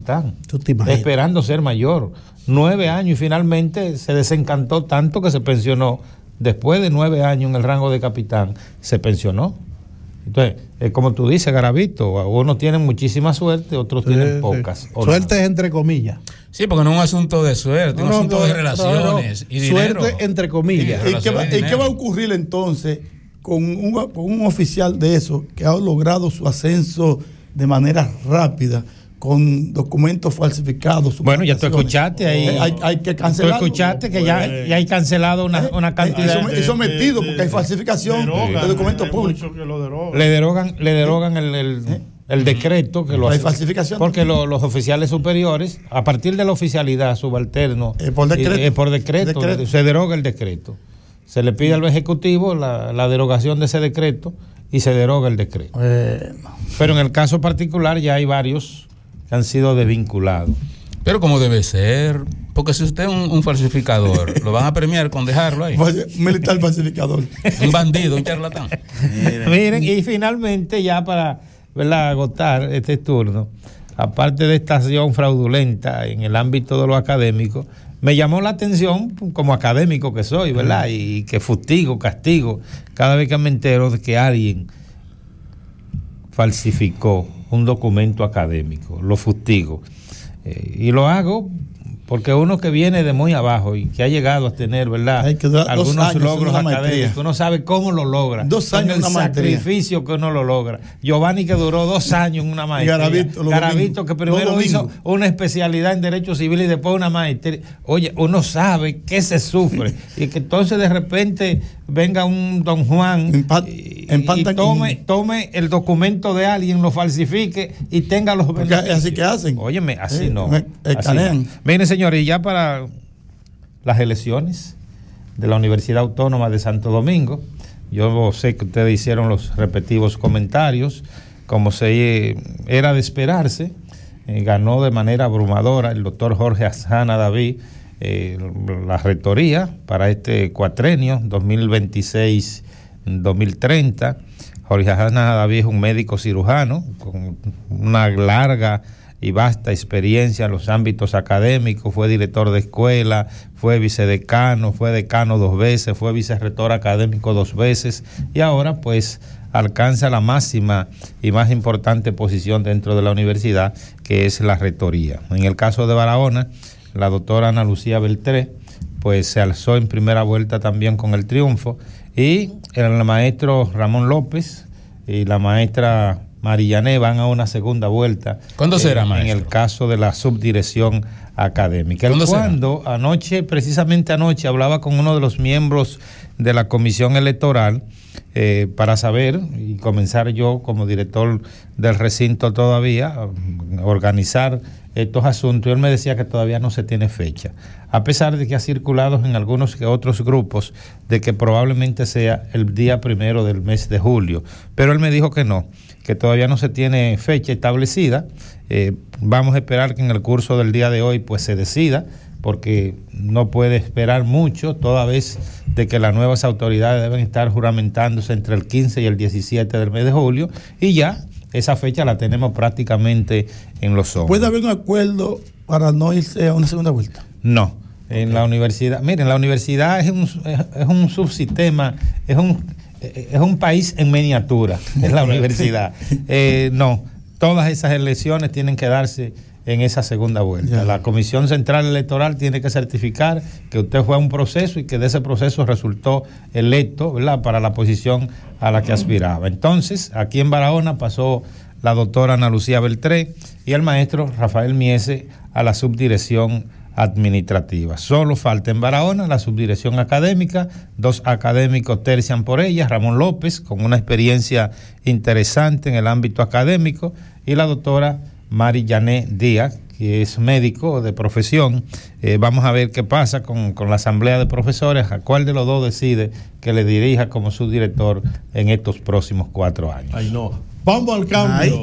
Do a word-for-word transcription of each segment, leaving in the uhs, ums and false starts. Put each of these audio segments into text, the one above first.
Capitán, esperando ser mayor. Nueve años y finalmente se desencantó tanto que se pensionó. Después de nueve años en el rango de capitán, se pensionó. Entonces, es como tú dices, Garavito, unos tienen muchísima suerte, otros sí, tienen pocas. Sí. Suerte nada. Es entre comillas. Sí, porque no es un asunto de suerte, es no, un asunto no, de relaciones no, no. y dinero. Suerte entre comillas. ¿Y, ¿Y, qué va, ¿Y qué va a ocurrir entonces con un, con un oficial de eso que ha logrado su ascenso de manera rápida, con documentos falsificados? Bueno, ya tú escuchaste ahí. Eh, hay, hay que cancelar. Tú escuchaste que ya, ya hay cancelado una, una cantidad. Eso, eso metido porque hay falsificación de documentos públicos. Le derogan, le derogan el, el, ¿Eh? el decreto que lo hace. Hay falsificación. Porque lo, los oficiales superiores, a partir de la oficialidad subalterno, eh, por decreto, eh, por decreto, decreto, se deroga el decreto. Se le pide al Ejecutivo la, la derogación de ese decreto y se deroga el decreto. Eh, Pero en el caso particular ya hay varios que han sido desvinculados. Pero como debe ser, porque si usted es un, un falsificador, lo van a premiar con dejarlo ahí. Un militar falsificador. Un bandido, un charlatán. Miren, Miren y finalmente ya para, ¿verdad?, agotar este turno, aparte de esta acción fraudulenta en el ámbito de lo académico, me llamó la atención como académico que soy, ¿verdad? Mm. Y que fustigo, castigo, cada vez que me entero de que alguien falsificó un documento académico, lo fustigo. Eh, y lo hago porque uno que viene de muy abajo y que ha llegado a tener, ¿verdad?, algunos logros académicos, uno sabe cómo lo logra. Dos años en una maestría. El sacrificio que uno lo logra. Giovanni, que duró dos años en una maestría. Garavito, Garavito que primero hizo una especialidad en Derecho Civil y después una maestría. Oye, uno sabe que se sufre y que entonces de repente venga un don Juan Empat, y, y tome, tome el documento de alguien, lo falsifique y tenga los beneficios. Así que hacen. Óyeme, así eh, no. Así no. Miren, señores, y ya para las elecciones de la Universidad Autónoma de Santo Domingo, yo sé que ustedes hicieron los respectivos comentarios, como se era de esperarse, eh, ganó de manera abrumadora el doctor Jorge Asjana David eh, la rectoría para este cuatrenio dos mil veintiséis dos mil treinta. Jorge Asjana David es un médico cirujano con una larga y vasta experiencia en los ámbitos académicos, fue director de escuela, fue vicedecano, fue decano dos veces, fue vicerrector académico dos veces y ahora pues alcanza la máxima y más importante posición dentro de la universidad, que es la rectoría. En el caso de Barahona, la doctora Ana Lucía Beltré pues se alzó en primera vuelta también con el triunfo, y el maestro Ramón López y la maestra Marillané van a una segunda vuelta. ¿Cuándo eh, será, maestro? En el caso de la subdirección académica. ¿Cuándo Cuando será? Anoche, precisamente anoche, hablaba con uno de los miembros de la comisión electoral eh, para saber y comenzar yo como director del recinto todavía a organizar estos asuntos. Y él me decía que todavía no se tiene fecha, a pesar de que ha circulado en algunos que otros grupos de que probablemente sea el día primero del mes de julio, pero él me dijo que no, que todavía no se tiene fecha establecida. Eh, vamos a esperar que en el curso del día de hoy pues se decida, porque no puede esperar mucho, toda vez de que las nuevas autoridades deben estar juramentándose entre el quince y el diecisiete del mes de julio, y ya esa fecha la tenemos prácticamente en los hombros. ¿Puede haber un acuerdo para no irse a una segunda vuelta? No, en okay. la universidad, miren, la universidad es un, es un subsistema, es un, es un país en miniatura, es la universidad. Eh, no, todas esas elecciones tienen que darse en esa segunda vuelta. Yeah. La Comisión Central Electoral tiene que certificar que usted fue a un proceso y que de ese proceso resultó electo, ¿verdad?, para la posición a la que aspiraba. Entonces, aquí en Barahona pasó la doctora Ana Lucía Beltré y el maestro Rafael Miese a la subdirección administrativa. Solo falta en Barahona la subdirección académica, dos académicos tercian por ella, Ramón López, con una experiencia interesante en el ámbito académico, y la doctora Marillané Díaz, que es médico de profesión. Eh, vamos a ver qué pasa con, con la asamblea de profesores, a cuál de los dos decide que le dirija como subdirector en estos próximos cuatro años. Ay, no. Vamos al cambio.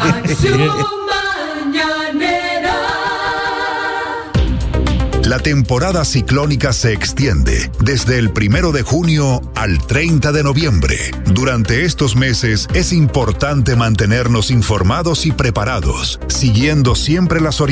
La temporada ciclónica se extiende desde el primero de junio al treinta de noviembre. Durante estos meses es importante mantenernos informados y preparados, siguiendo siempre las orientaciones